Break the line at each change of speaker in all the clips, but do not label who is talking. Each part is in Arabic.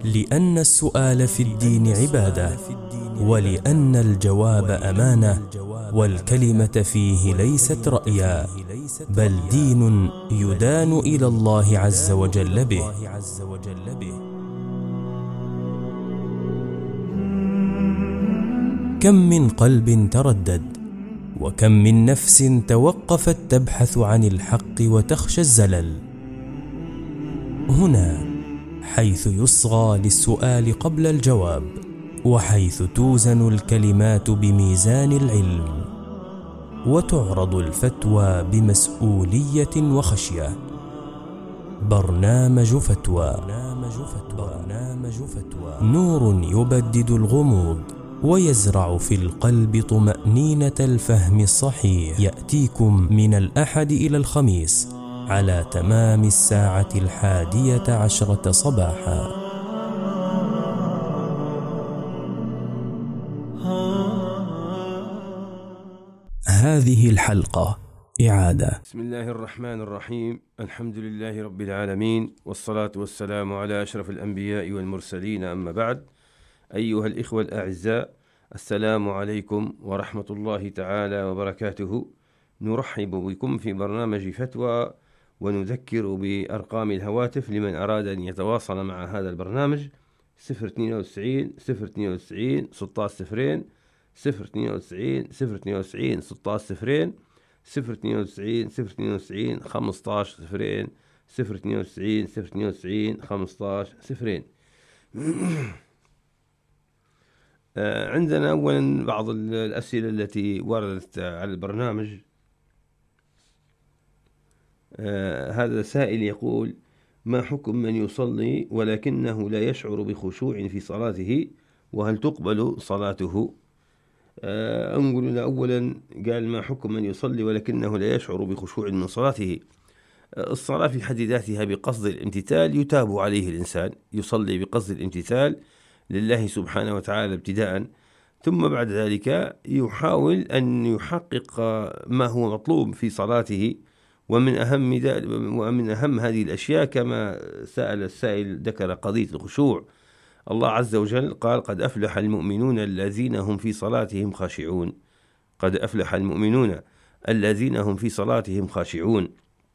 لأن السؤال في الدين عبادة، ولأن الجواب أمانة، والكلمة فيه ليست رأيا، بل دين يدان إلى الله عز وجل به. كم من قلب تردد، وكم من نفس توقفت تبحث عن الحق وتخشى الزلل. هنا حيث يصغى للسؤال قبل الجواب، وحيث توزن الكلمات بميزان العلم، وتعرض الفتوى بمسؤولية وخشية. برنامج فتوى، نور يبدد الغموض ويزرع في القلب طمأنينة الفهم الصحيح. يأتيكم من الأحد إلى الخميس على تمام 11:10 صباحا. هذه الحلقة إعادة.
بسم الله الرحمن الرحيم. الحمد لله رب العالمين، والصلاة والسلام على أشرف الأنبياء والمرسلين، أما بعد. أيها الإخوة الأعزاء، السلام عليكم ورحمة الله تعالى وبركاته. نرحب بكم في برنامج فتوى، ونذكر بأرقام الهواتف لمن أراد أن يتواصل مع هذا البرنامج: 092 092 16 0، 092 092 16 0، 092 092 15 0، 092 092 15 0. عندنا أولا بعض الأسئلة التي وردت على البرنامج. هذا سائل يقول: ما حكم من يصلي ولكنه لا يشعر بخشوع في صلاته، وهل تقبل صلاته؟ أنقل أولا، قال: ما حكم من يصلي ولكنه لا يشعر بخشوع من صلاته؟ الصلاة في حد ذاتها بقصد الامتثال يتاب عليه الإنسان، يصلي بقصد الامتثال لله سبحانه وتعالى ابتداء، ثم بعد ذلك يحاول أن يحقق ما هو مطلوب في صلاته. ومن أهم هذه الأشياء كما سأل السائل، ذكر قضية الخشوع. الله عز وجل قال: قد أفلح المؤمنون الذين هم في صلاتهم خاشعون. قد أفلح المؤمنون الذين هم في صلاتهم خاشعون.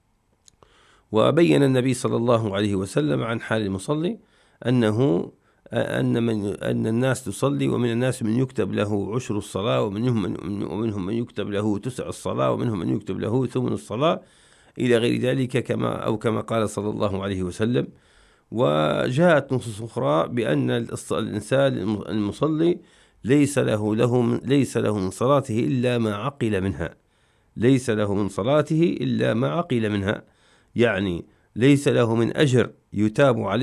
وبين النبي صلى الله عليه وسلم عن حال المصلي أن الناس تصلي، ومن الناس من يكتب له عشر الصلاة، ومنهم من يكتب له 9 الصلاة، ومنهم من يكتب له 8 الصلاة، إلى غير ذلك، كما قال صلى الله عليه وسلم. وجاءت نصوص أخرى بأن الإنسان المصلي ليس له من صلاته إلا ما عقل منها. ليس له من صلاته إلا ما عقل منها، يعني ليس له من أجر يتاب عليه